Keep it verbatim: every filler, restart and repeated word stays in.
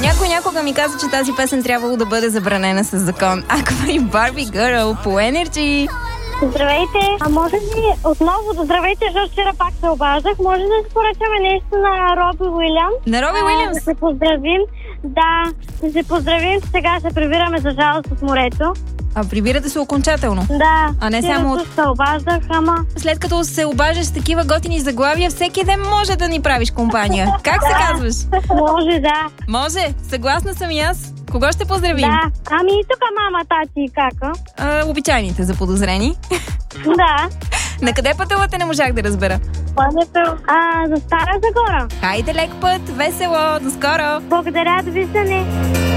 Някой някога ми каза, че тази песен трябвало да бъде забранена с закон. Аква и Барби Гърл по Energy. Здравейте! А може ли отново да здравейте, защото вчера пак се обаждах. Може да си поръчаме нещо на Роби Уилямс? На Роби Уилямс? Да се поздравим. Да, да се поздравим, че сега се прибираме за жалост от морето. А прибирате се окончателно? Да. А не само от... се обаждах, ама... След като се обаждаш с такива готини заглавия, всеки ден може да ни правиш компания. Как се казваш? Може, да. Може, съгласна съм и аз. Кого ще поздравим? Да, ами и тук мама, тати и кака. А, обичайните заподозрени. Да. На къде пътувате, не можах да разбера. А, за Стара Загора. Хайде лек път, весело, до скоро. Благодаря, довиждане.